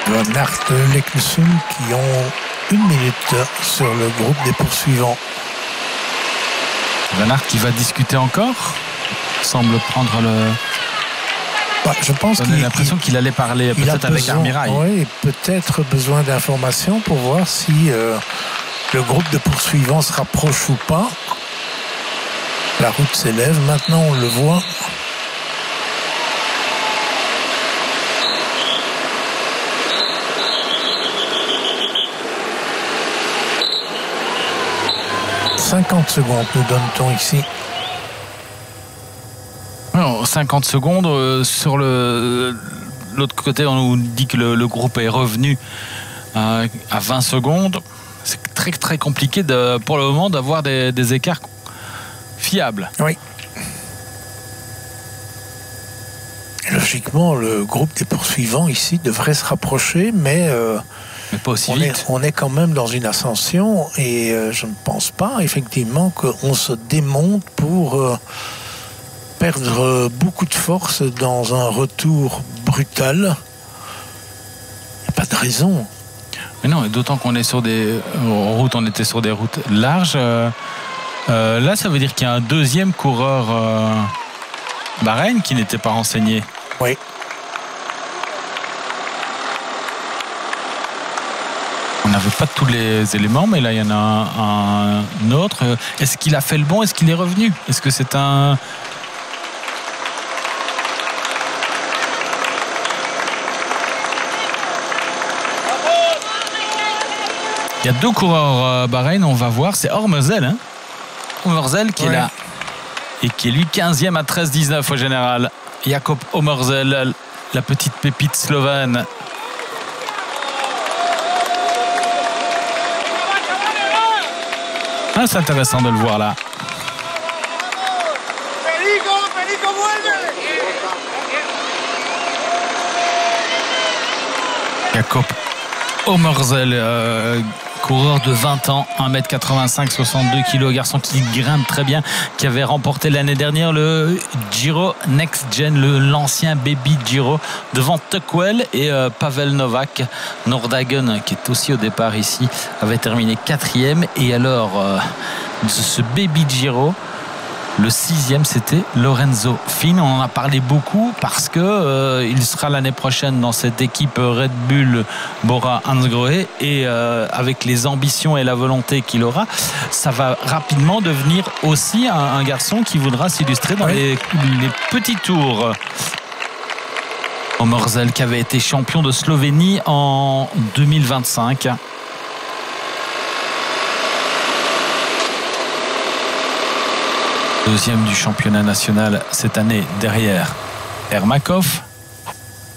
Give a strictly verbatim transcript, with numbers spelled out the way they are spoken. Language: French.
Van Aert et Leknessum qui ont une minute sur le groupe des poursuivants. Van Aert qui va discuter encore, semble prendre le... Bah, je pense qu'il a l'impression qu'il allait parler peut-être avec Armirail. Oui, peut-être besoin d'informations pour voir si euh, le groupe de poursuivants se rapproche ou pas. La route s'élève, maintenant on le voit. cinquante secondes nous donne-t-on ici. Alors, cinquante secondes. Euh, sur le, l'autre côté, on nous dit que le, le groupe est revenu euh, à vingt secondes. C'est très très compliqué de, pour le moment d'avoir des, des écarts fiables. Oui. Logiquement, le groupe des poursuivants ici devrait se rapprocher, mais... Euh Mais pas aussi on vite. Est, on est quand même dans une ascension et euh, je ne pense pas effectivement qu'on se démonte pour euh, perdre beaucoup de force dans un retour brutal. Il n'y a pas de raison. Mais non, et d'autant qu'on est sur des routes, on était sur des routes larges. Euh, euh, là, ça veut dire qu'il y a un deuxième coureur euh, Bahreïn qui n'était pas renseigné. Oui. On n'avait pas tous les éléments, mais là, il y en a un, un autre. Est-ce qu'il a fait le bon? Est-ce qu'il est revenu? Est-ce que c'est un... Il y a deux coureurs Bahreïn, on va voir. C'est Ormerzel, hein Ormerzel qui ouais. est là. Et qui est lui quinzième à treize dix-neuf au général. Jakob Ormerzel, la petite pépite slovène. Ah, c'est intéressant de le voir là. Jakob Ormerzel, euh, coureur de vingt ans, un mètre quatre-vingt-cinq, soixante-deux kilos, garçon qui grimpe très bien, qui avait remporté l'année dernière le Giro Next Gen, le, l'ancien Baby Giro, devant Tuckwell et euh, Pavel Novak. Nordhagen, qui est aussi au départ ici, avait terminé quatrième. Et alors, euh, ce Baby Giro, le sixième, c'était Lorenzo Finn. On en a parlé beaucoup parce que euh, il sera l'année prochaine dans cette équipe Red Bull Bora Hansgrohe et euh, avec les ambitions et la volonté qu'il aura, ça va rapidement devenir aussi un, un garçon qui voudra s'illustrer dans oui. les, les petits tours. Ormerzel qui avait été champion de Slovénie en deux mille vingt-cinq. Deuxième du championnat national cette année derrière Ermakov.